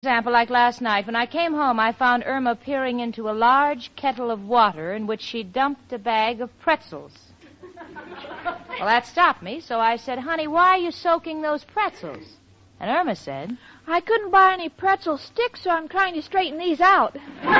example, like last night, when I came home, I found Irma peering into a large kettle of water in which she dumped a bag of pretzels. Well, that stopped me, so I said, "Honey, why are you soaking those pretzels?" And Irma said, "I couldn't buy any pretzel sticks, so I'm trying to straighten these out."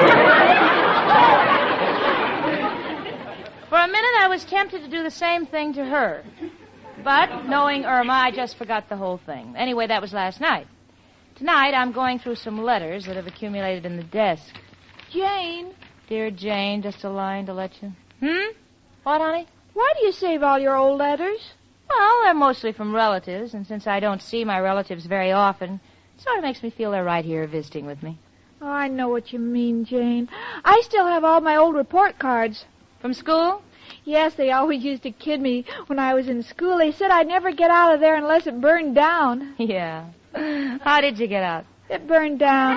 For a minute, I was tempted to do the same thing to her. But, knowing Irma, I just forgot the whole thing. Anyway, that was last night. Tonight, I'm going through some letters that have accumulated in the desk. Jane. Dear Jane, just a line to let you... What, honey? Why do you save all your old letters? Well, they're mostly from relatives, and since I don't see my relatives very often, it sort of makes me feel they're right here visiting with me. Oh, I know what you mean, Jane. I still have all my old report cards. From school? Yes, they always used to kid me when I was in school. They said I'd never get out of there unless it burned down. Yeah. How did you get out? It burned down.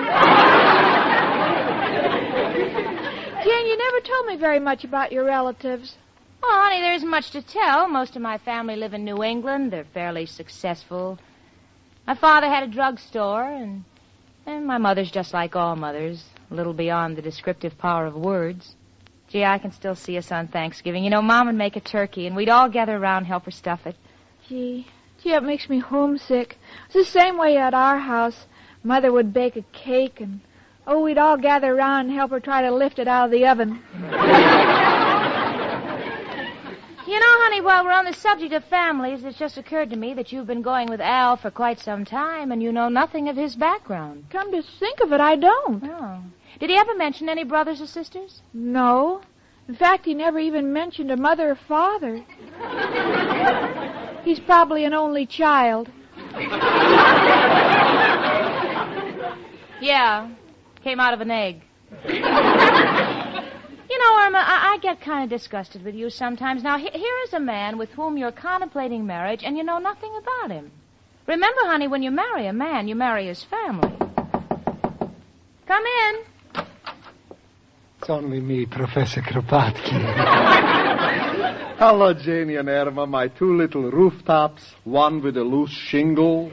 Jane, you never told me very much about your relatives. Well, honey, there isn't much to tell. Most of my family live in New England. They're fairly successful. My father had a drugstore, and my mother's just like all mothers, a little beyond the descriptive power of words. Gee, I can still see us on Thanksgiving. You know, Mom would make a turkey, and we'd all gather around and help her stuff it. Gee, it makes me homesick. It's the same way at our house. Mother would bake a cake, and, we'd all gather around and help her try to lift it out of the oven. You know, honey, while we're on the subject of families, it's just occurred to me that you've been going with Al for quite some time, and you know nothing of his background. Come to think of it, I don't. Oh. Did he ever mention any brothers or sisters? No. In fact, he never even mentioned a mother or father. He's probably an only child. Yeah. Came out of an egg. You know, Irma, I get kind of disgusted with you sometimes. Now, here is a man with whom you're contemplating marriage, and you know nothing about him. Remember, honey, when you marry a man, you marry his family. Come in. It's only me, Professor Kropotkin. Hello, Janie and Irma, my two little rooftops, one with a loose shingle.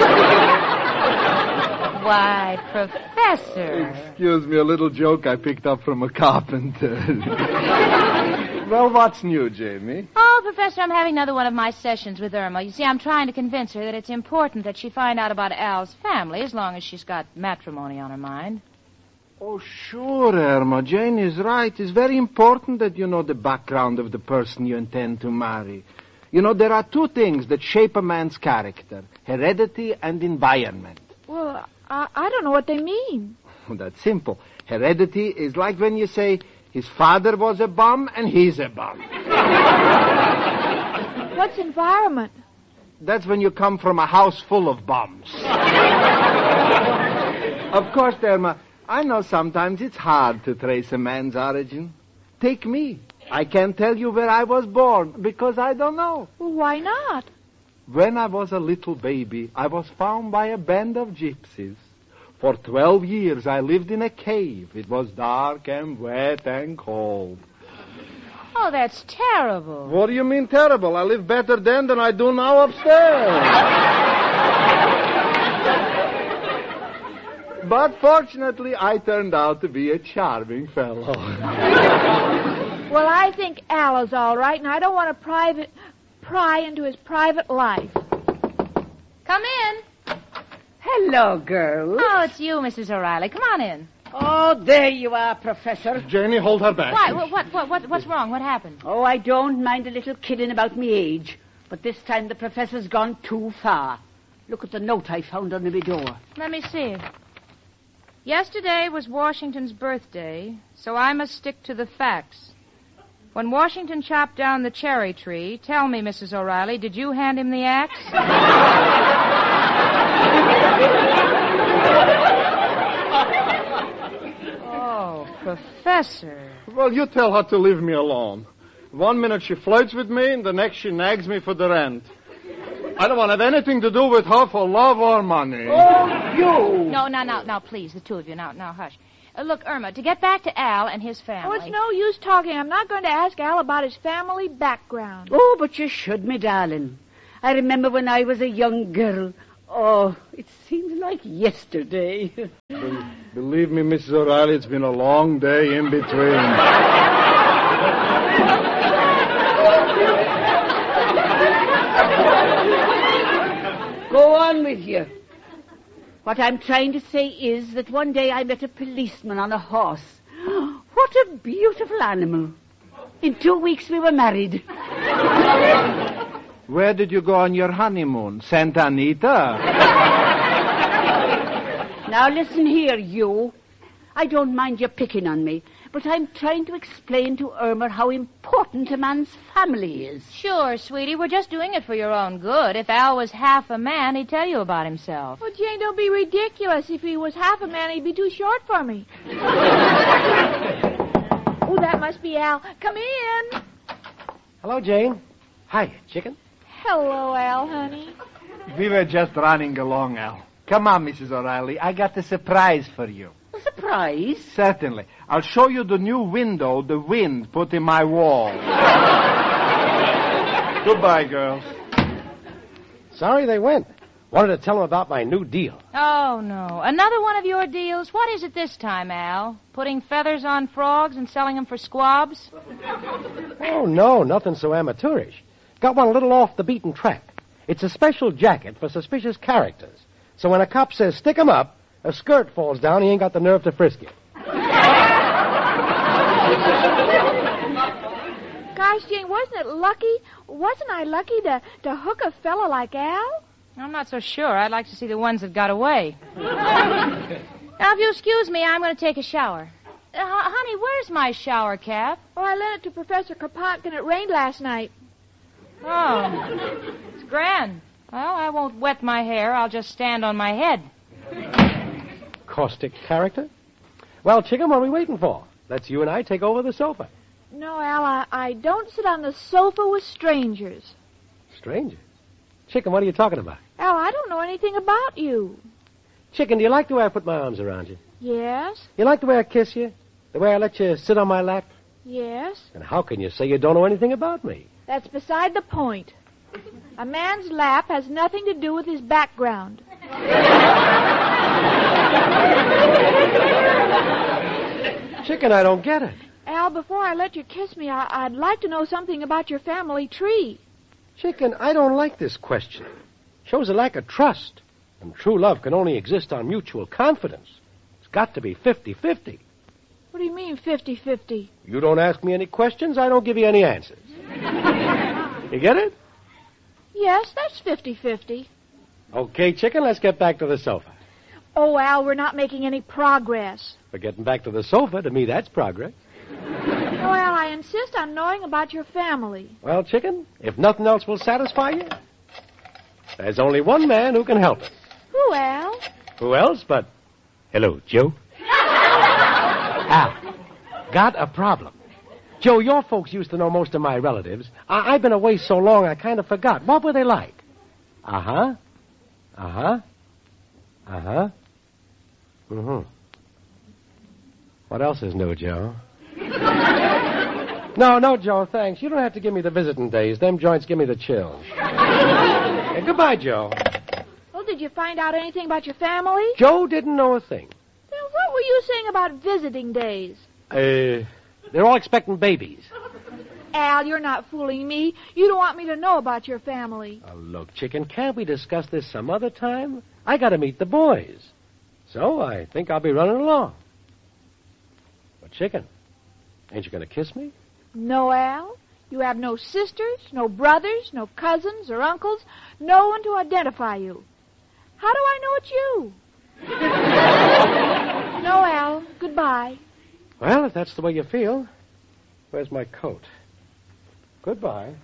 Why, Professor. Excuse me, a little joke I picked up from a carpenter. Well, what's new, Janie? Oh, Professor, I'm having another one of my sessions with Irma. You see, I'm trying to convince her that it's important that she find out about Al's family, as long as she's got matrimony on her mind. Oh, sure, Irma. Jane is right. It's very important that you know the background of the person you intend to marry. You know, there are two things that shape a man's character, heredity and environment. Well, I don't know what they mean. Well, that's simple. Heredity is like when you say, his father was a bum and he's a bum. What's environment? That's when you come from a house full of bums. Of course, Irma, I know sometimes it's hard to trace a man's origin. Take me. I can't tell you where I was born because I don't know. Well, why not? When I was a little baby, I was found by a band of gypsies. For 12 years, I lived in a cave. It was dark and wet and cold. Oh, that's terrible. What do you mean terrible? I live better then than I do now upstairs. But fortunately, I turned out to be a charming fellow. Well, I think Al is all right, and I don't want to pry into his private life. Come in. Hello, girls. Oh, it's you, Mrs. O'Reilly. Come on in. Oh, there you are, Professor. Janie, hold her back. Why? What's wrong? What happened? Oh, I don't mind a little kidding about me age, but this time the Professor's gone too far. Look at the note I found under my door. Let me see. Yesterday was Washington's birthday, so I must stick to the facts. When Washington chopped down the cherry tree, tell me, Mrs. O'Reilly, did you hand him the axe? Oh, Professor. Well, you tell her to leave me alone. 1 minute she flirts with me, and the next she nags me for the rent. I don't want to have anything to do with her for love or money. Oh, you! No, now, please, the two of you. Now, hush. Look, Irma, to get back to Al and his family... Oh, it's no use talking. I'm not going to ask Al about his family background. Oh, but you should, me darling. I remember when I was a young girl. Oh, it seems like yesterday. Believe me, Mrs. O'Reilly, it's been a long day in between. Go on with you. What I'm trying to say is that one day I met a policeman on a horse. What a beautiful animal. In 2 weeks we were married. Where did you go on your honeymoon? Santa Anita? Now listen here, you. I don't mind you picking on me, but I'm trying to explain to Irma how important a man's family is. Sure, sweetie. We're just doing it for your own good. If Al was half a man, he'd tell you about himself. Well, Jane, don't be ridiculous. If he was half a man, he'd be too short for me. Oh, that must be Al. Come in. Hello, Jane. Hi, chicken. Hello, Al, honey. We were just running along, Al. Come on, Mrs. O'Reilly. I got a surprise for you. A surprise? Certainly. I'll show you the new window the wind put in my wall. Goodbye, girls. Sorry they went. Wanted to tell them about my new deal. Oh, no. Another one of your deals? What is it this time, Al? Putting feathers on frogs and selling them for squabs? Oh, no, nothing so amateurish. Got one a little off the beaten track. It's a special jacket for suspicious characters. So when a cop says, stick 'em up, a skirt falls down, he ain't got the nerve to frisk you. Gosh, Jane, wasn't it lucky? Wasn't I lucky to hook a fella like Al? I'm not so sure. I'd like to see the ones that got away. Now, if you excuse me, I'm going to take a shower. Honey, where's my shower cap? Oh, I lent it to Professor Kropotkin. It rained last night. Oh, it's grand. Well, I won't wet my hair. I'll just stand on my head. Caustic character? Well, chicken, what are we waiting for? Let's you and I take over the sofa. No, Al, I don't sit on the sofa with strangers. Strangers? Chicken, what are you talking about? Al, I don't know anything about you. Chicken, do you like the way I put my arms around you? Yes, You like the way I kiss you? The way I let you sit on my lap? yes. And how can you say you don't know anything about me? That's beside the point. A man's lap has nothing to do with his background. Chicken, I don't get it. Al, before I let you kiss me, I'd like to know something about your family tree. Chicken, I don't like this question. Shows a lack of trust. And true love can only exist on mutual confidence. It's got to be 50-50. What do you mean 50-50? You don't ask me any questions, I don't give you any answers. You get it? Yes, that's 50-50. Okay, chicken, let's get back to the sofa. Oh, Al, we're not making any progress. For getting back to the sofa, to me, that's progress. No, Al, I insist on knowing about your family. Well, chicken, if nothing else will satisfy you, there's only one man who can help us. Who, Al? Who else but... Hello, Joe. Al, got a problem. Joe, your folks used to know most of my relatives. I've been away so long I kind of forgot. What were they like? Uh-huh. Uh-huh. Uh-huh. Mm-hmm. What else is new, Joe? No, Joe, thanks. You don't have to give me the visiting days. Them joints give me the chills. Hey, goodbye, Joe. Well, did you find out anything about your family? Joe didn't know a thing. Then what were you saying about visiting days? They're all expecting babies. Al, you're not fooling me. You don't want me to know about your family. Oh, look, chicken, can't we discuss this some other time? I got to meet the boys. So I think I'll be running along. But, chicken, ain't you going to kiss me? No, Al. You have no sisters, no brothers, no cousins or uncles, no one to identify you. How do I know it's you? No, Al. Goodbye. Well, if that's the way you feel, where's my coat? Goodbye.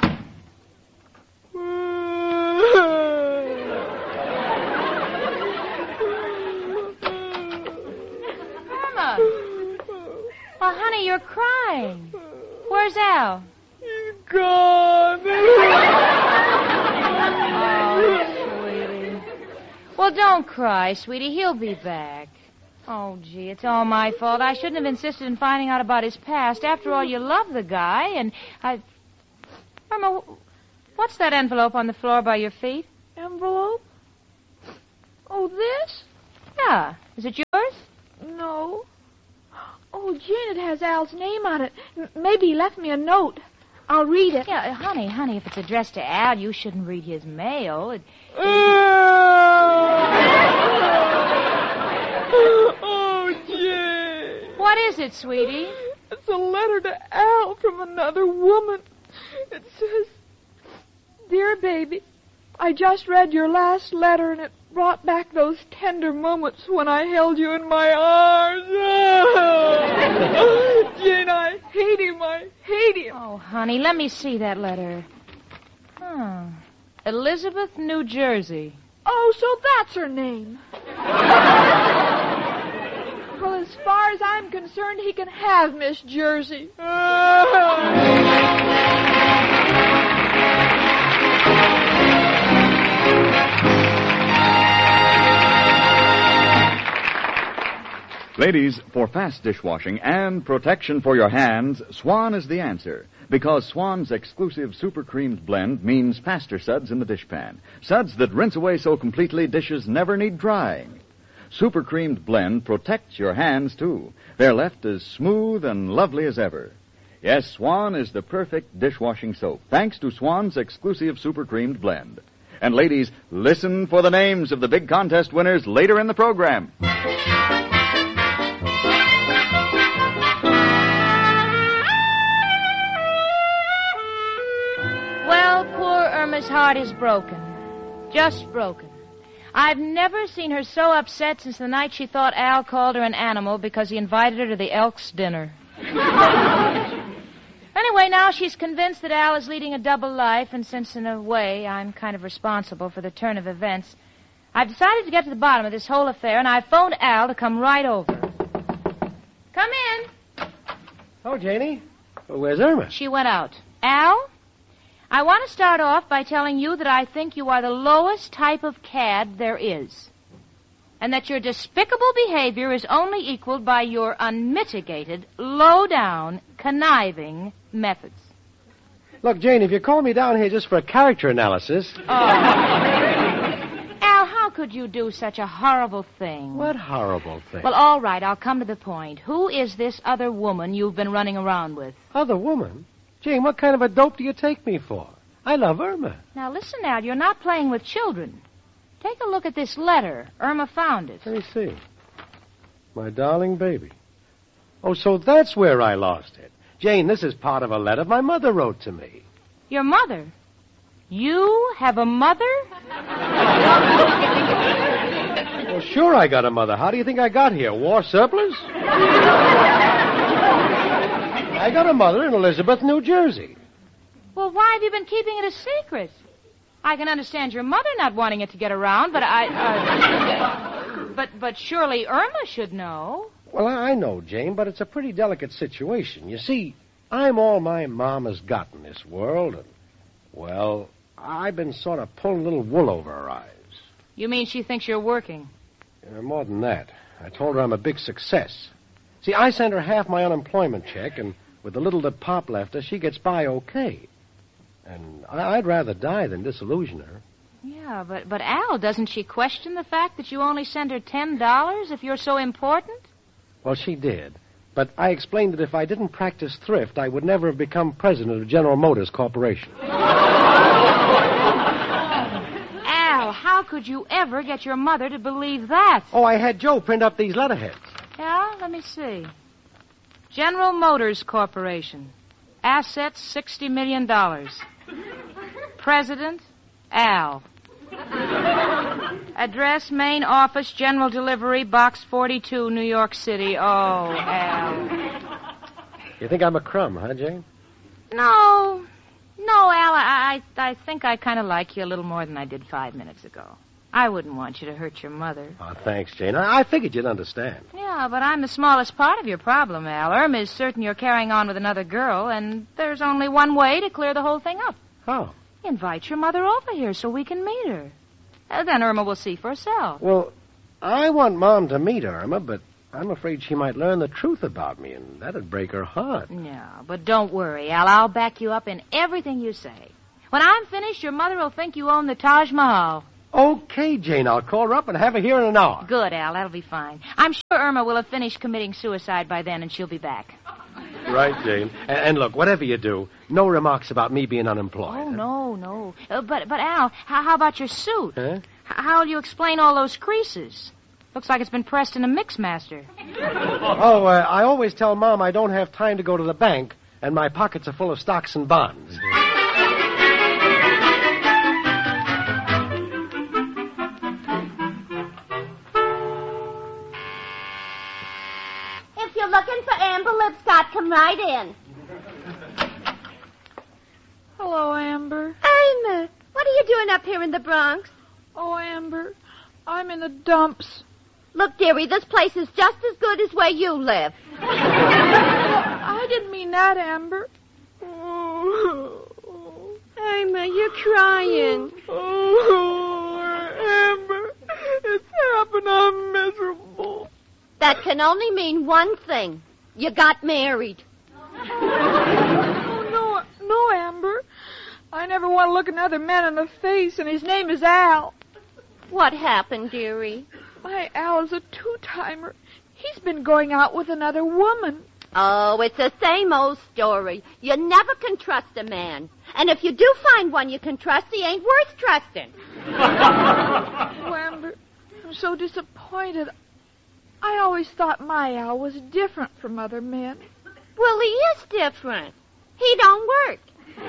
Irma. Well, honey, you're crying. Where's Al? He's gone. Oh, sweetie. Well, don't cry, sweetie. He'll be back. Oh, gee, it's all my fault. I shouldn't have insisted in finding out about his past. After all, you love the guy, and Irma, what's that envelope on the floor by your feet? Envelope? Oh, this? Yeah. Is it yours? No. Oh, Jane, it has Al's name on it. Maybe he left me a note. I'll read it. Yeah, honey, if it's addressed to Al, you shouldn't read his mail. Oh, Jane. What is it, sweetie? It's a letter to Al from another woman. It says, Dear baby, I just read your last letter and it brought back those tender moments when I held you in my arms. Oh, Jane, I hate him. Oh, honey, let me see that letter. Elizabeth, New Jersey. Oh, so that's her name. Well, as far as I'm concerned, he can have Miss Jersey. Ladies, for fast dishwashing and protection for your hands, Swan is the answer. Because Swan's exclusive super creamed blend means faster suds in the dishpan. Suds that rinse away so completely dishes never need drying. Super creamed blend protects your hands, too. They're left as smooth and lovely as ever. Yes, Swan is the perfect dishwashing soap, thanks to Swan's exclusive super creamed blend. And ladies, listen for the names of the big contest winners later in the program. Irma's heart is broken. Just broken. I've never seen her so upset since the night she thought Al called her an animal because he invited her to the Elks' dinner. Anyway, now she's convinced that Al is leading a double life, and since, in a way, I'm kind of responsible for the turn of events, I've decided to get to the bottom of this whole affair, and I phoned Al to come right over. Come in. Oh, Janie. Where's Irma? She went out. Al? I want to start off by telling you that I think you are the lowest type of cad there is. And that your despicable behavior is only equaled by your unmitigated, low-down, conniving methods. Look, Jane, if you call me down here just for a character analysis... Oh. Al, how could you do such a horrible thing? What horrible thing? Well, all right, I'll come to the point. Who is this other woman you've been running around with? Other woman? Jane, what kind of a dope do you take me for? I love Irma. Now, listen, Al, you're not playing with children. Take a look at this letter. Irma found it. Let me see. My darling baby. Oh, so that's where I lost it. Jane, this is part of a letter my mother wrote to me. Your mother? You have a mother? Well, sure I got a mother. How do you think I got here? War surplus? I got a mother in Elizabeth, New Jersey. Well, why have you been keeping it a secret? I can understand your mother not wanting it to get around, but but surely Irma should know. Well, I know, Jane, but it's a pretty delicate situation. You see, I'm all my mom has got in this world, and, well, I've been sort of pulling a little wool over her eyes. You mean she thinks you're working? More than that. I told her I'm a big success. See, I sent her half my unemployment check, and with the little that Pop left her, she gets by okay. And I'd rather die than disillusion her. Yeah, but Al, doesn't she question the fact that you only send her $10 if you're so important? Well, she did. But I explained that if I didn't practice thrift, I would never have become president of General Motors Corporation. Al, how could you ever get your mother to believe that? Oh, I had Joe print up these letterheads. Yeah, let me see. General Motors Corporation. Assets, $60 million. President, Al. Address, main office, general delivery, box 42, New York City. Oh, Al. You think I'm a crumb, huh, Jane? No, Al, I think I kind of like you a little more than I did 5 minutes ago. I wouldn't want you to hurt your mother. Oh, thanks, Jane. I figured you'd understand. Yeah, but I'm the smallest part of your problem, Al. Irma is certain you're carrying on with another girl, and there's only one way to clear the whole thing up. How? Invite your mother over here so we can meet her. Then Irma will see for herself. Well, I want Mom to meet Irma, but I'm afraid she might learn the truth about me, and that'd break her heart. Yeah, but don't worry, Al. I'll back you up in everything you say. When I'm finished, your mother will think you own the Taj Mahal. Okay, Jane, I'll call her up and have her here in an hour. Good, Al. That'll be fine. I'm sure Irma will have finished committing suicide by then, and she'll be back. Right, Jane. And look, whatever you do, no remarks about me being unemployed. Oh, no. But Al, how about your suit? Huh? How'll you explain all those creases? Looks like it's been pressed in a Mixmaster. I always tell Mom I don't have time to go to the bank, and my pockets are full of stocks and bonds. If you're looking for Amber Lipscott, come right in. Hello, Amber. Irma, what are you doing up here in the Bronx? Oh, Amber, I'm in the dumps. Look, dearie, this place is just as good as where you live. I didn't mean that, Amber. Irma, you're crying. Oh, Amber, it's happened. I'm miserable. That can only mean one thing. You got married. Oh, no, Amber. I never want to look another man in the face, and his name is Al. What happened, dearie? My Al is a two-timer. He's been going out with another woman. Oh, it's the same old story. You never can trust a man. And if you do find one you can trust, he ain't worth trusting. Oh, Amber, I'm so disappointed. I always thought my Al was different from other men. Well, he is different. He don't work.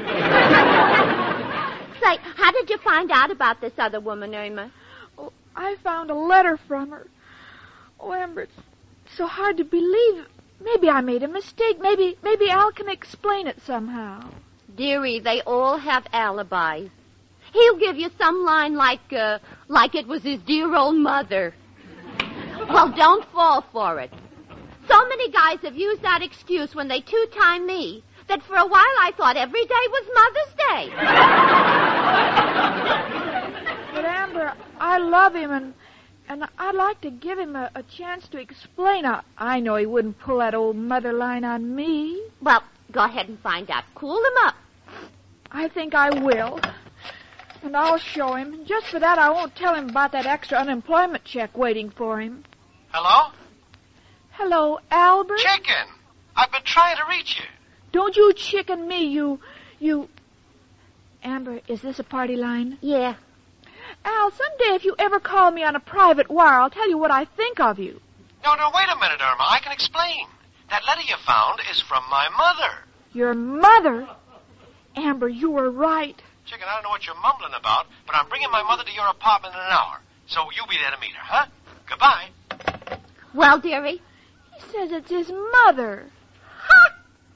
Say, how did you find out about this other woman, Irma? Oh, I found a letter from her. Oh, Amber, it's so hard to believe. Maybe I made a mistake. Maybe Al can explain it somehow. Dearie, they all have alibis. He'll give you some line like it was his dear old mother. Well, don't fall for it. So many guys have used that excuse when they two-time me that for a while I thought every day was Mother's Day. But, Amber, I love him, and I'd like to give him a chance to explain. I know he wouldn't pull that old mother line on me. Well, go ahead and find out. Cool him up. I think I will. And I'll show him. Just for that, I won't tell him about that extra unemployment check waiting for him. Hello? Hello, Albert? Chicken. I've been trying to reach you. Don't you chicken me, you... Amber, is this a party line? Yeah. Al, someday if you ever call me on a private wire, I'll tell you what I think of you. No, wait a minute, Irma. I can explain. That letter you found is from my mother. Your mother? Amber, you were right. Chicken, I don't know what you're mumbling about, but I'm bringing my mother to your apartment in an hour. So you'll be there to meet her, huh? Goodbye. Well, dearie? He says it's his mother. Ha!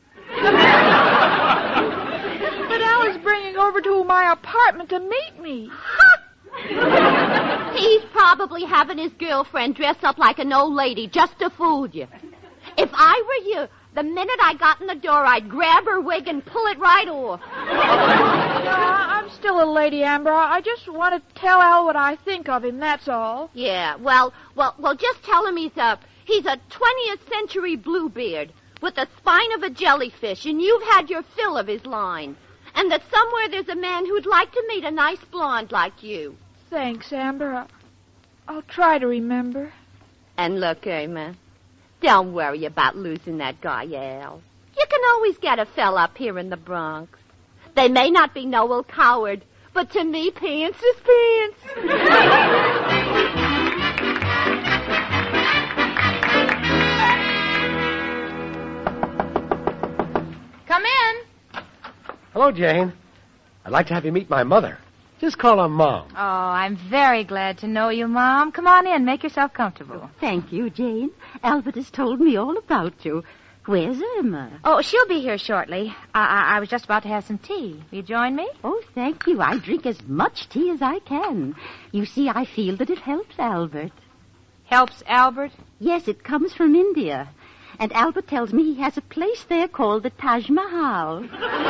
But Al is bringing over to my apartment to meet me. Ha! He's probably having his girlfriend dress up like an old lady just to fool you. If I were you, the minute I got in the door, I'd grab her wig and pull it right off. No, I'm still a lady, Amber. I just want to tell Al what I think of him, that's all. Yeah, well, just tell him he's a 20th century Bluebeard with the spine of a jellyfish, and you've had your fill of his line. And that somewhere there's a man who'd like to meet a nice blonde like you. Thanks, Amber. I'll try to remember. And look, Irma, don't worry about losing that guy, Al. You can always get a fella up here in the Bronx. They may not be Noel Coward, but to me, pants is pants. Come in. Hello, Jane. I'd like to have you meet my mother. Just call her Mom. Oh, I'm very glad to know you, Mom. Come on in. Make yourself comfortable. Thank you, Jane. Albert has told me all about you. Where's Irma? Oh, she'll be here shortly. I was just about to have some tea. Will you join me? Oh, thank you. I drink as much tea as I can. You see, I feel that it helps Albert. Helps Albert? Yes, it comes from India. And Albert tells me he has a place there called the Taj Mahal.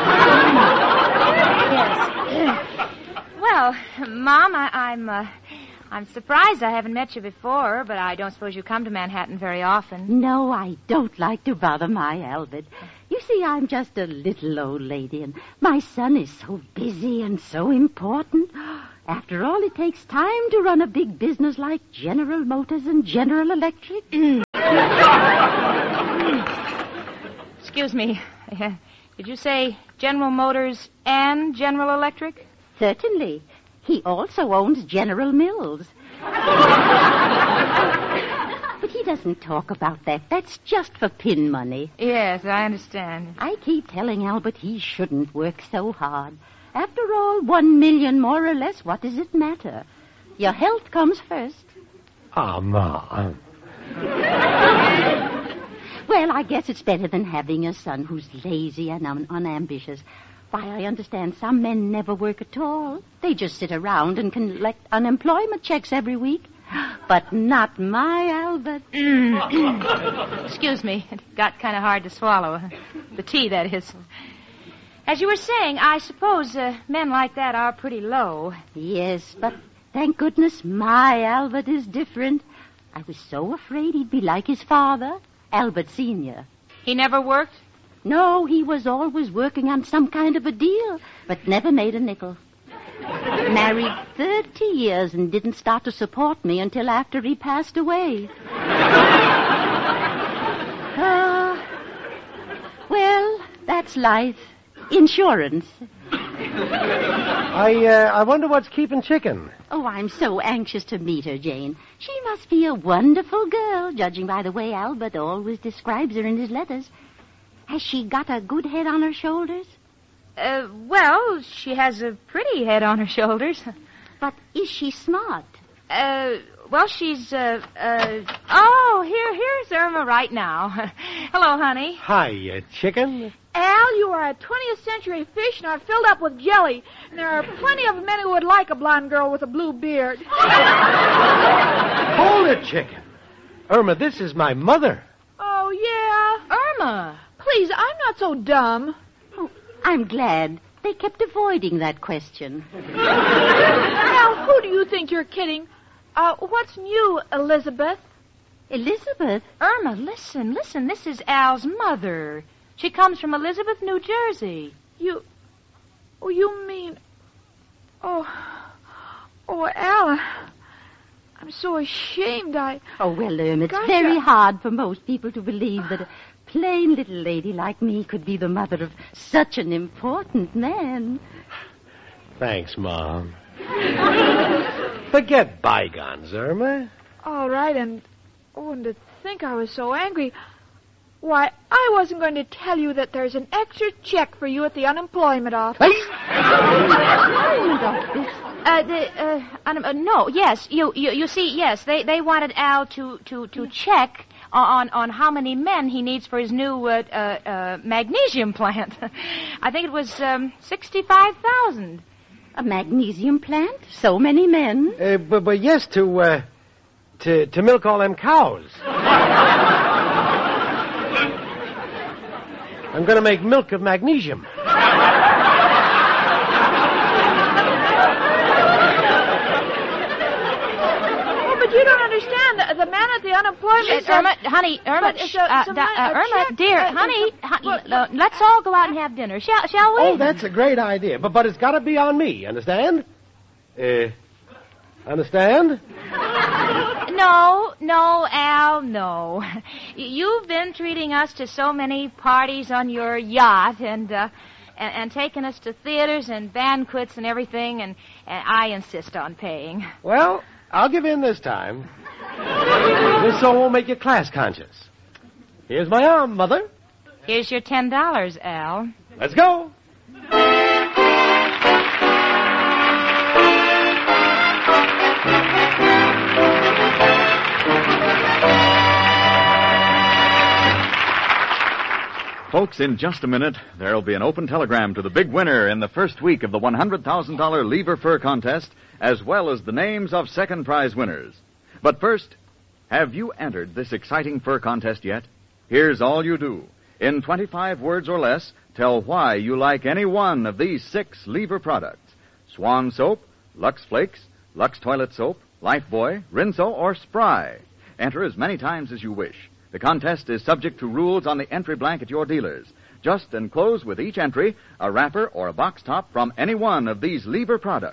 Yes. Well, Mom, I'm surprised I haven't met you before, but I don't suppose you come to Manhattan very often. No, I don't like to bother my Albert. You see, I'm just a little old lady, and my son is so busy and so important. After all, it takes time to run a big business like General Motors and General Electric. Excuse me. Did you say General Motors and General Electric? Certainly. He also owns General Mills. But he doesn't talk about that. That's just for pin money. Yes, I understand. I keep telling Albert he shouldn't work so hard. After all, 1 million more or less, what does it matter? Your health comes first. Oh, Ma. Well, I guess it's better than having a son who's lazy and unambitious. Why, I understand some men never work at all. They just sit around and collect unemployment checks every week. But not my Albert. Excuse me. It got kind of hard to swallow. The tea, that is. As you were saying, I suppose men like that are pretty low. Yes, but thank goodness my Albert is different. I was so afraid he'd be like his father, Albert Sr. He never worked? No, he was always working on some kind of a deal, but never made a nickel. Married 30 years and didn't start to support me until after he passed away. Well, that's life. Insurance. I wonder what's keeping Chicken. Oh, I'm so anxious to meet her, Jane. She must be a wonderful girl, judging by the way Albert always describes her in his letters. Has she got a good head on her shoulders? Well, she has a pretty head on her shoulders. But is she smart? Well, she's, here's Irma right now. Hello, honey. Hi, Chicken. Al, you are a 20th century fish and are filled up with jelly. And there are plenty of men who would like a blonde girl with a blue beard. Hold it, Chicken. Irma, this is my mother. Oh, yeah? Irma. Please, I'm not so dumb. Oh, I'm glad. They kept avoiding that question. Al, who do you think you're kidding? What's new, Elizabeth? Elizabeth? Irma, listen. This is Al's mother. She comes from Elizabeth, New Jersey. You mean... Oh, Al, I'm so ashamed. Oh, well, it's very hard for most people to believe that a plain little lady like me could be the mother of such an important man. Thanks, Mom. Forget bygones, Irma. All right, and to think I was so angry. Why, I wasn't going to tell you that there's an extra check for you at the unemployment office. Unemployment office? No, yes. You see, yes, they wanted Al to check on how many men he needs for his new magnesium plant. I think it was 65,000. A magnesium plant? So many men? But yes, to milk all them cows. I'm going to make milk of magnesium. Oh, but you don't understand. The man at the unemployment... Irma, honey, Irma, dear, honey, let's all go out and have dinner, shall we? Oh, that's a great idea. But it's got to be on me, understand? Understand? No, Al, no. You've been treating us to so many parties on your yacht and taking us to theaters and banquets and everything, and I insist on paying. Well, I'll give in this time. This so won't make you class conscious. Here's my arm, Mother. Here's your $10, Al. Let's go. Folks, in just a minute, there'll be an open telegram to the big winner in the first week of the $100,000 Lever Fur Contest, as well as the names of second prize winners. But first, have you entered this exciting fur contest yet? Here's all you do. In 25 words or less, tell why you like any one of these 6 Lever products. Swan Soap, Lux Flakes, Lux Toilet Soap, Lifebuoy, Rinso, or Spry. Enter as many times as you wish. The contest is subject to rules on the entry blank at your dealers. Just enclose with each entry a wrapper or a box top from any one of these Lever products.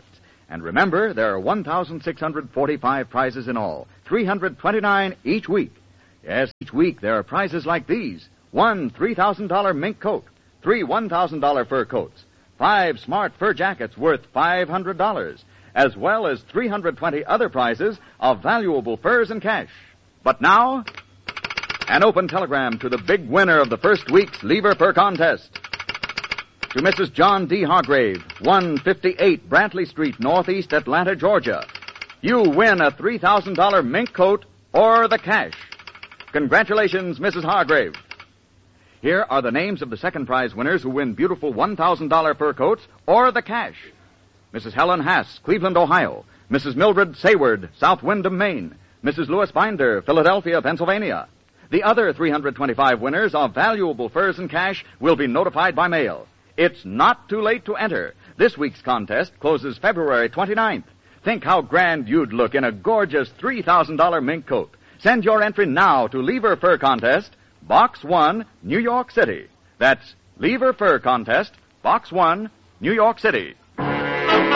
And remember, there are 1,645 prizes in all, 329 each week. Yes, each week there are prizes like these. 1 $3,000 mink coat, 3 $1,000 fur coats, 5 smart fur jackets worth $500, as well as 320 other prizes of valuable furs and cash. But now, an open telegram to the big winner of the first week's Lever Fur Contest. To Mrs. John D. Hargrave, 158 Brantley Street, Northeast Atlanta, Georgia. You win a $3,000 mink coat or the cash. Congratulations, Mrs. Hargrave. Here are the names of the second prize winners who win beautiful $1,000 fur coats or the cash. Mrs. Helen Hass, Cleveland, Ohio. Mrs. Mildred Sayward, South Windham, Maine. Mrs. Louis Binder, Philadelphia, Pennsylvania. The other 325 winners of valuable furs and cash will be notified by mail. It's not too late to enter. This week's contest closes February 29th. Think how grand you'd look in a gorgeous $3,000 mink coat. Send your entry now to Lever Fur Contest, Box 1, New York City. That's Lever Fur Contest, Box 1, New York City.